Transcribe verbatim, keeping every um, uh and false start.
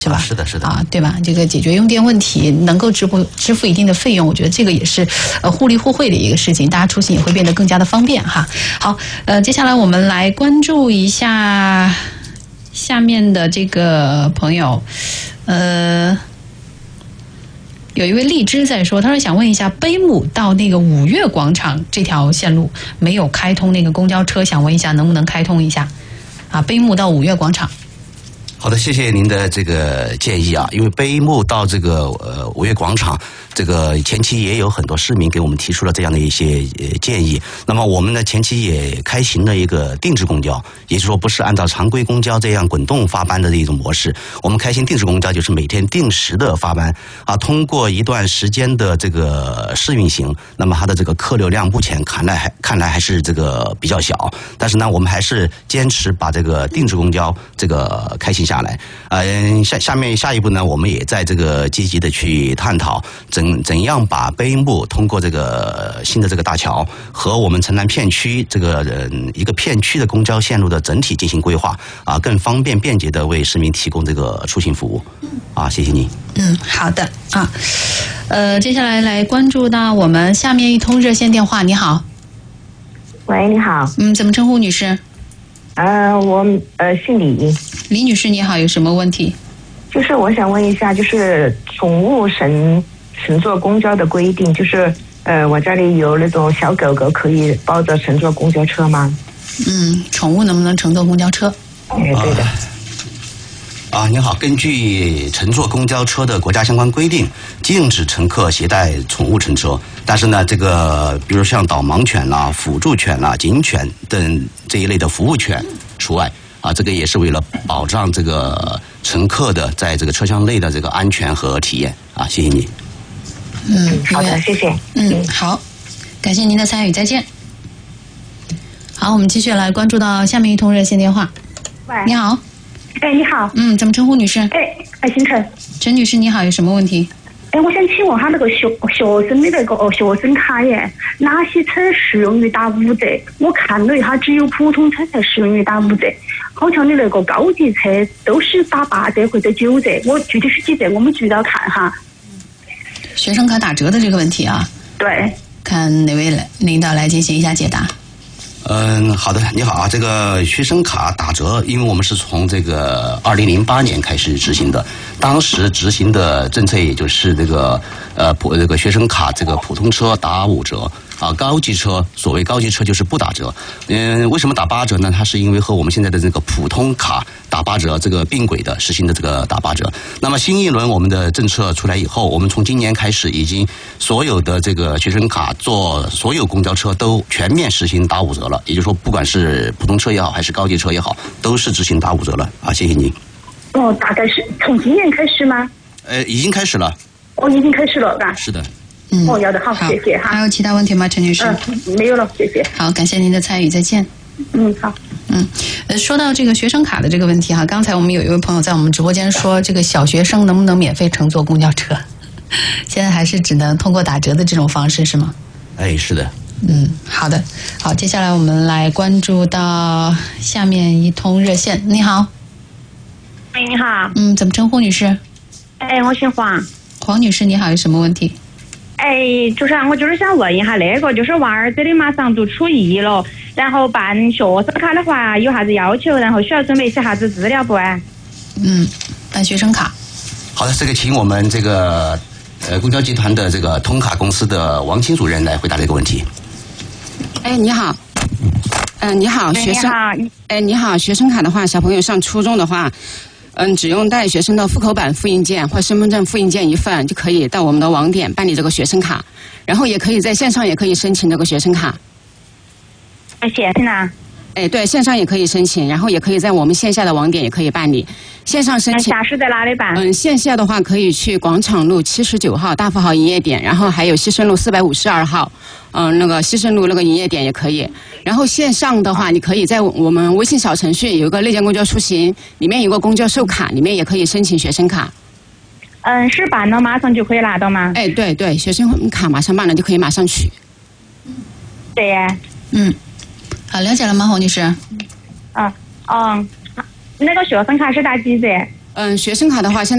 吧？ 啊、是的，是的啊，对吧？这个解决用电问题，能够支付支付一定的费用，我觉得这个也是呃互利互惠的一个事情，大家出行也会变得更加的方便哈。好，呃，接下来我们来关注一下下面的这个朋友，呃。有一位荔枝在说，他说想问一下，碑木到那个五岳广场这条线路没有开通那个公交车，想问一下能不能开通一下？啊，碑木到五岳广场。 好的，谢谢您的这个建议啊，因为碑木到这个呃五岳广场，这个前期也有很多市民给我们提出了这样的一些呃建议。那么我们呢前期也开行了一个定制公交，也就是说不是按照常规公交这样滚动发班的一种模式，我们开行定制公交就是每天定时的发班啊，通过一段时间的这个试运行，那么它的这个客流量目前看来还看来还是这个比较小，但是呢我们还是坚持把这个定制公交这个开行下来。呃，下下面下一步呢，我们也在这个积极的去探讨怎怎样把碑木通过这个新的这个大桥和我们城南片区这个呃一个片区的公交线路的整体进行规划啊，更方便便捷的为市民提供这个出行服务。啊，谢谢您。 嗯，好的啊。呃，接下来来关注到我们下面一通热线电话。你好。 喂，你好。 嗯，怎么称呼女士？ 呃，我呃姓李。 李女士你好，有什么问题？ 就是我想问一下，就是宠物乘乘坐公交的规定，就是呃我家里有那种小狗狗，可以包着乘坐公交车吗？ 嗯，宠物能不能乘坐公交车？ 哎，对的。 啊，您好，根据乘坐公交车的国家相关规定，禁止乘客携带宠物乘车。但是呢，这个比如像导盲犬啦、辅助犬啦、警犬等这一类的服务犬除外。啊，这个也是为了保障这个乘客的在这个车厢内的这个安全和体验。啊，谢谢你。 嗯， 好的，谢谢。 嗯，好，感谢您的参与，再见。好，我们继续来关注到下面一通热线电话。 喂， 你好。 哎，你好。 嗯，怎么称呼女士？ 哎，哎，姓陈。 陈女士，你好，有什么问题？ 哎，我想请问下那个学学生的那个哦学生卡耶，哪些车适用于打五折？我看了一下，只有普通车才适用于打五折，好像你那个高级车都是打八折或者九折。我具体是几折？我们具体要看哈。 学生卡打折的这个问题啊， 对， 看哪位领导来进行一下解答。 嗯，好的，你好啊，这个学生卡打折，因为我们是从这个二零零八年开始执行的，当时执行的政策也就是这个呃普这个学生卡这个普通车打五折。啊，高级车，所谓高级车就是不打折。嗯，为什么打八折呢？它是因为和我们现在的这个普通卡打八折这个并轨的实行的这个打八折。那么新一轮我们的政策出来以后，我们从今年开始，已经所有的这个学生卡坐所有公交车都全面实行打五折了。也就是说，不管是普通车也好，还是高级车也好，都是执行打五折了。啊，谢谢您。 哦，大概是从今年开始吗？ 呃，已经开始了。 哦，已经开始了，嘎。 是的。 嗯， 哦，要的好，谢谢哈。 还有其他问题吗，陈女士？ 嗯，没有了，谢谢。 好，感谢您的参与，再见。 嗯，好。 嗯，呃，说到这个学生卡的这个问题哈，刚才我们有一位朋友在我们直播间说，这个小学生能不能免费乘坐公交车？现在还是只能通过打折的这种方式是吗？ 哎，是的。 嗯，好的，好，接下来我们来关注到下面一通热线。你好。 哎，你好。 嗯，怎么称呼女士？ 哎，我姓黄。 黄女士，你好，有什么问题？ 哎，主持人，我就是想问一下那个，就是娃儿这里马上读初一了，然后办学生卡的话有啥子要求？然后需要准备些啥子资料不？啊？ 嗯，办学生卡。 好的，这个请我们这个呃公交集团的这个通卡公司的王青主任来回答这个问题。 哎，你好。嗯、呃，你好，学生。哎，你好，学生卡的话，小朋友上初中的话。嗯，只用带学生的户口本复印件或身份证复印件一份就可以到我们的网点办理这个学生卡，然后也可以在线上也可以申请这个学生卡。 线上呢？ 哎，对，线上也可以申请，然后也可以在我们线下的网点也可以办理。线上申请。 线下是在哪里办？ 嗯，线下的话可以去广场路七十九号大富豪营业点，然后还有西生路四百五十二号，嗯，那个西生路那个营业点也可以。然后线上的话，你可以在我们微信小程序有一个内建公交出行，里面有个公交售卡，里面也可以申请学生卡。 嗯，是办了马上就可以拿到吗？ 哎，对对，学生卡马上办了就可以马上取。 对呀。 嗯，好，了解了吗，黄女士？ 嗯嗯，那个学生卡是打几折？ 嗯，学生卡的话，现在。